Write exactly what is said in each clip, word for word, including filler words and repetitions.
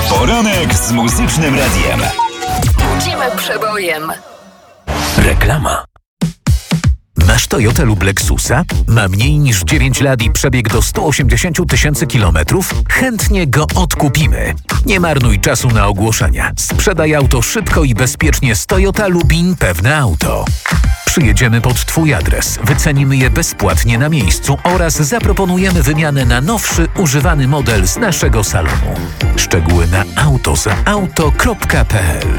Poranek z Muzycznym Radiem. Budzimy przebojem. Reklama. Masz Toyotę lub Lexusa? Ma mniej niż dziewięć lat i przebieg do sto osiemdziesiąt tysięcy kilometrów? Chętnie go odkupimy. Nie marnuj czasu na ogłoszenia. Sprzedaj auto szybko i bezpiecznie z Toyota Lubin Pewne Auto. Przyjedziemy pod Twój adres, wycenimy je bezpłatnie na miejscu oraz zaproponujemy wymianę na nowszy, używany model z naszego salonu. Szczegóły na autozaauto kropka p l.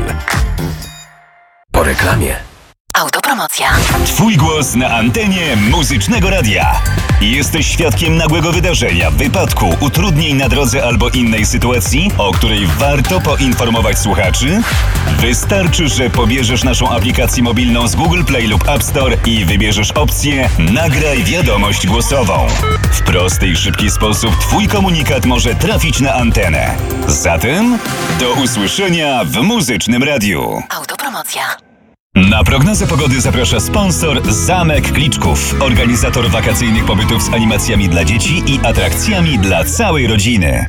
Po reklamie. Autopromocja. Twój głos na antenie Muzycznego Radia. Jesteś świadkiem nagłego wydarzenia, wypadku, utrudnień na drodze albo innej sytuacji, o której warto poinformować słuchaczy? Wystarczy, że pobierzesz naszą aplikację mobilną z Google Play lub App Store i wybierzesz opcję Nagraj wiadomość głosową. W prosty i szybki sposób Twój komunikat może trafić na antenę. Zatem do usłyszenia w Muzycznym Radiu. Autopromocja. Na prognozę pogody zaprasza sponsor Zamek Kliczków, organizator wakacyjnych pobytów z animacjami dla dzieci i atrakcjami dla całej rodziny.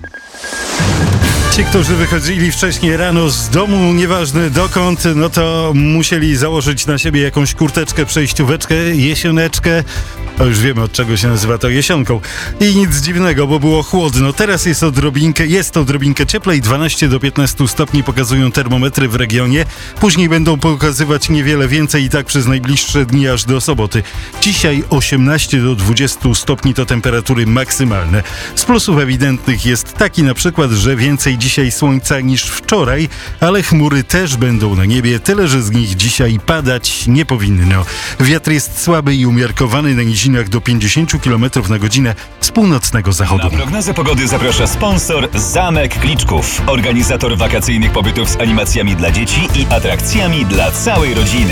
Ci, którzy wychodzili wcześniej rano z domu, nieważne dokąd, no to musieli założyć na siebie jakąś kurteczkę, przejścióweczkę, jesioneczkę. O, już wiemy, od czego się nazywa to jesionką. I nic dziwnego, bo było chłodno. Teraz jest odrobinkę, jest odrobinkę cieplej. dwanaście do piętnastu stopni pokazują termometry w regionie. Później będą pokazywać niewiele więcej i tak przez najbliższe dni aż do soboty. Dzisiaj osiemnaście do dwudziestu stopni to temperatury maksymalne. Z plusów ewidentnych jest taki na przykład, że więcej dzisiaj słońca niż wczoraj, ale chmury też będą na niebie, tyle że z nich dzisiaj padać nie powinno. Wiatr jest słaby i umiarkowany na nizinach do pięćdziesiąt kilometrów na godzinę z północnego zachodu. Na prognozę pogody zaprasza sponsor Zamek Kliczków, organizator wakacyjnych pobytów z animacjami dla dzieci i atrakcjami dla całej rodziny.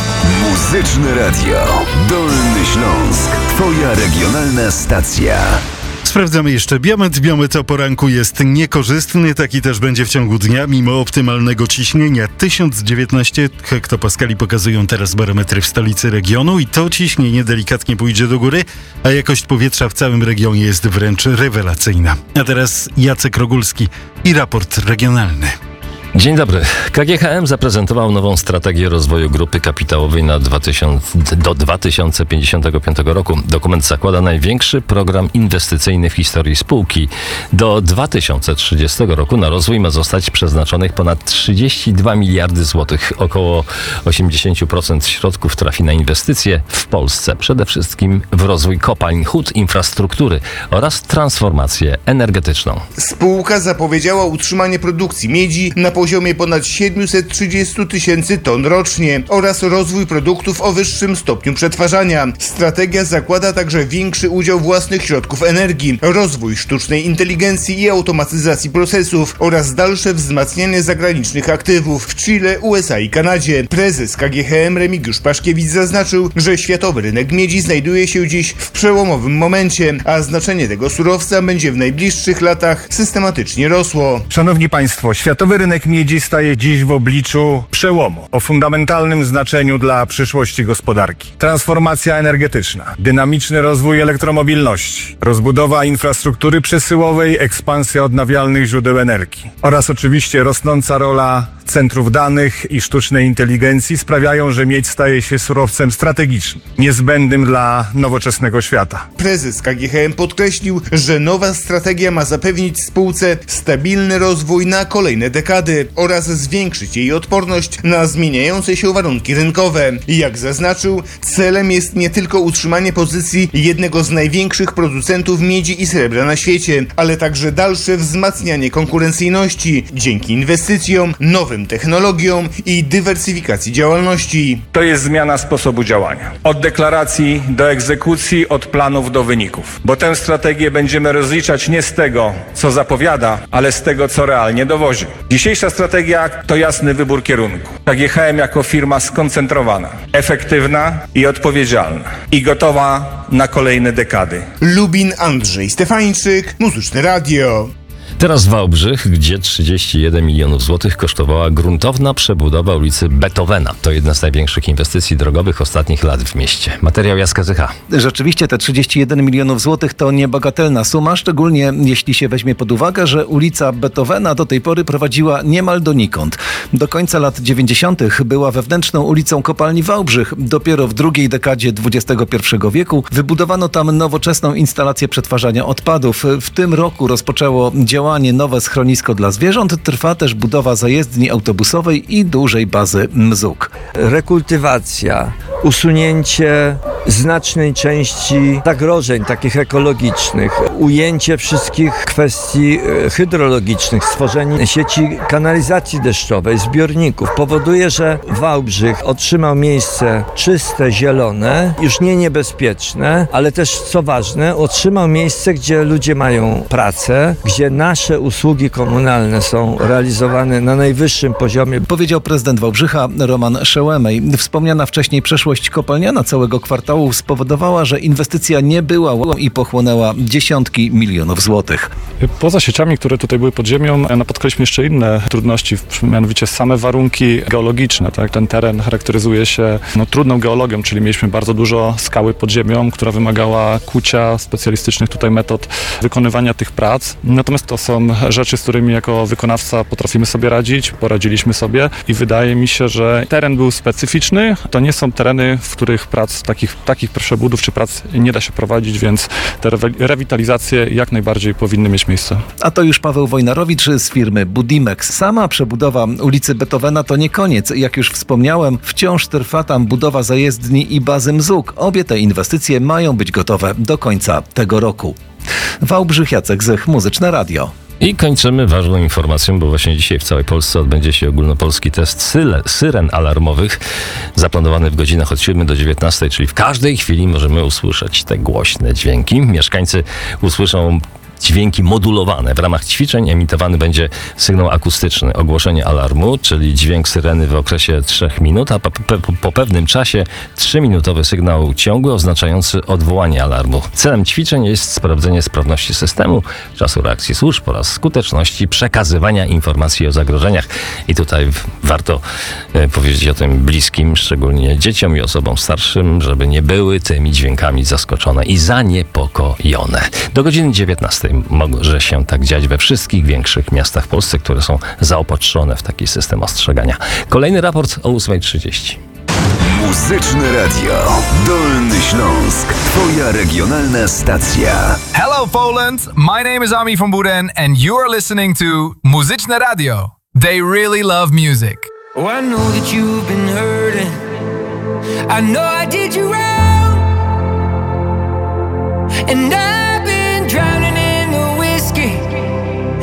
Muzyczne Radio. Dolny Śląsk. Twoja regionalna stacja. Sprawdzamy jeszcze biometr. Biometr o poranku jest niekorzystny, taki też będzie w ciągu dnia, mimo optymalnego ciśnienia. tysiąc dziewiętnaście hektopaskali pokazują teraz barometry w stolicy regionu i to ciśnienie delikatnie pójdzie do góry, a jakość powietrza w całym regionie jest wręcz rewelacyjna. A teraz Jacek Rogulski i raport regionalny. Dzień dobry. K G H M zaprezentował nową strategię rozwoju grupy kapitałowej na dwa tysiące, do dwa tysiące pięćdziesiątego piątego roku. Dokument zakłada największy program inwestycyjny w historii spółki. Do dwa tysiące trzydziestego roku na rozwój ma zostać przeznaczonych ponad trzydzieści dwa miliardy złotych. Około osiemdziesiąt procent środków trafi na inwestycje w Polsce. Przede wszystkim w rozwój kopalń, hut, infrastruktury oraz transformację energetyczną. Spółka zapowiedziała utrzymanie produkcji miedzi na poziomie ponad siedemset trzydzieści tysięcy ton rocznie oraz rozwój produktów o wyższym stopniu przetwarzania. Strategia zakłada także większy udział własnych środków energii, rozwój sztucznej inteligencji i automatyzacji procesów oraz dalsze wzmacnianie zagranicznych aktywów w Chile, U S A i Kanadzie. Prezes K G H M Remigiusz Paszkiewicz zaznaczył, że światowy rynek miedzi znajduje się dziś w przełomowym momencie, a znaczenie tego surowca będzie w najbliższych latach systematycznie rosło. Szanowni Państwo, światowy rynek miedzi staje dziś w obliczu przełomu o fundamentalnym znaczeniu dla przyszłości gospodarki. Transformacja energetyczna, dynamiczny rozwój elektromobilności, rozbudowa infrastruktury przesyłowej, ekspansja odnawialnych źródeł energii oraz oczywiście rosnąca rola centrów danych i sztucznej inteligencji sprawiają, że miedź staje się surowcem strategicznym, niezbędnym dla nowoczesnego świata. Prezes K G H M podkreślił, że nowa strategia ma zapewnić spółce stabilny rozwój na kolejne dekady oraz zwiększyć jej odporność na zmieniające się warunki rynkowe. Jak zaznaczył, celem jest nie tylko utrzymanie pozycji jednego z największych producentów miedzi i srebra na świecie, ale także dalsze wzmacnianie konkurencyjności dzięki inwestycjom, nowym technologiom i dywersyfikacji działalności. To jest zmiana sposobu działania. Od deklaracji do egzekucji, od planów do wyników. Bo tę strategię będziemy rozliczać nie z tego, co zapowiada, ale z tego, co realnie dowozi. Dzisiejsza strategia to jasny wybór kierunku. K G H M jako firma skoncentrowana, efektywna i odpowiedzialna. I gotowa na kolejne dekady. Lubin, Andrzej Stefańczyk, Muzyczne Radio. Teraz Wałbrzych, gdzie trzydzieści jeden milionów złotych kosztowała gruntowna przebudowa ulicy Beethovena. To jedna z największych inwestycji drogowych ostatnich lat w mieście. Materiał Jacka Zycha. Rzeczywiście te trzydzieści jeden milionów złotych to niebagatelna suma, szczególnie jeśli się weźmie pod uwagę, że ulica Beethovena do tej pory prowadziła niemal donikąd. Do końca lat dziewięćdziesiątych była wewnętrzną ulicą kopalni Wałbrzych. Dopiero w drugiej dekadzie dwudziestego pierwszego wieku wybudowano tam nowoczesną instalację przetwarzania odpadów. W tym roku rozpoczęło działanie nowe schronisko dla zwierząt. Trwa też budowa zajezdni autobusowej i dużej bazy M Z U K. Rekultywacja, usunięcie znacznej części zagrożeń takich ekologicznych, ujęcie wszystkich kwestii hydrologicznych, stworzenie sieci kanalizacji deszczowej, zbiorników powoduje, że Wałbrzych otrzymał miejsce czyste, zielone, już nie niebezpieczne, ale też, co ważne, otrzymał miejsce, gdzie ludzie mają pracę, gdzie nasze usługi komunalne są realizowane na najwyższym poziomie. Powiedział prezydent Wałbrzycha Roman Szełemej. Wspomniana wcześniej przeszłość kopalniana całego kwartału spowodowała, że inwestycja nie była i pochłonęła dziesiątki milionów złotych. Poza sieciami, które tutaj były pod ziemią, napotkaliśmy jeszcze inne trudności, mianowicie same warunki geologiczne. Tak? Ten teren charakteryzuje się no, trudną geologią, czyli mieliśmy bardzo dużo skały pod ziemią, która wymagała kucia, specjalistycznych tutaj metod wykonywania tych prac. Natomiast to są rzeczy, z którymi jako wykonawca potrafimy sobie radzić, poradziliśmy sobie i wydaje mi się, że teren był specyficzny. To nie są tereny, w których prac, takich, takich przebudów czy prac nie da się prowadzić, więc te rewitalizacje jak najbardziej powinny mieć miejsce. A to już Paweł Wojnarowicz z firmy Budimex. Sama przebudowa ulicy Beethovena to nie koniec. Jak już wspomniałem, wciąż trwa tam budowa zajezdni i bazy M Z U K. Obie te inwestycje mają być gotowe do końca tego roku. Wałbrzych, Jacek Zych, Muzyczne Radio. I kończymy ważną informacją, bo właśnie dzisiaj w całej Polsce odbędzie się ogólnopolski test syle, syren alarmowych, zaplanowany w godzinach od siódmej do dziewiętnastej, czyli w każdej chwili możemy usłyszeć te głośne dźwięki. Mieszkańcy usłyszą dźwięki modulowane. W ramach ćwiczeń emitowany będzie sygnał akustyczny, ogłoszenie alarmu, czyli dźwięk syreny w okresie trzech minut, a po, po, po pewnym czasie trzyminutowy sygnał ciągły oznaczający odwołanie alarmu. Celem ćwiczeń jest sprawdzenie sprawności systemu, czasu reakcji służb oraz skuteczności przekazywania informacji o zagrożeniach. I tutaj warto e, powiedzieć o tym bliskim, szczególnie dzieciom i osobom starszym, żeby nie były tymi dźwiękami zaskoczone i zaniepokojone. Do godziny dziewiętnastej może się tak dziać we wszystkich większych miastach w Polsce, które są zaopatrzone w taki system ostrzegania. Kolejny raport o ósmej trzydzieści. Muzyczne Radio. Dolny Śląsk. Twoja regionalna stacja. Hello Poland, my name is Ami van Buren and you are listening to Muzyczne Radio. They really love music. Oh, I know that you've been hurting. I know I did you wrong. And I